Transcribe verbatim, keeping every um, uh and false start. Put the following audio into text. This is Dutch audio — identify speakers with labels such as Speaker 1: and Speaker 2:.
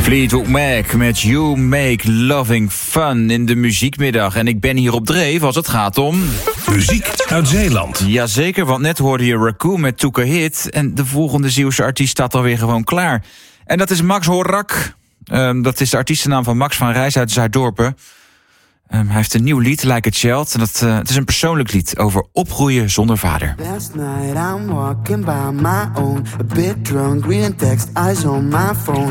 Speaker 1: Fleetwood Mac met You Make Loving Fun in de muziekmiddag. En ik ben hier op dreef als het gaat om...
Speaker 2: muziek uit Zeeland.
Speaker 1: Jazeker, want net hoorde je Raccoon met Toeka Hit. En de volgende Zeeuwse artiest staat alweer gewoon klaar. En dat is Max Horak. Um, dat is de artiestennaam van Max van Rijs uit Zuidorpen. Um, hij heeft een nieuw lied, Like a Child. En dat, uh, het is een persoonlijk lied over opgroeien zonder vader.
Speaker 3: Last night I'm walking by my own, a bit drunk, reading text, eyes on my phone.